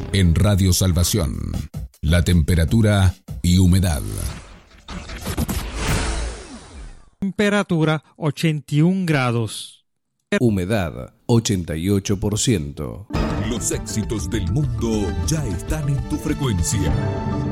En Radio Salvación, la temperatura y humedad. Temperatura 81 grados. Humedad 88%. Los éxitos del mundo ya están en tu frecuencia.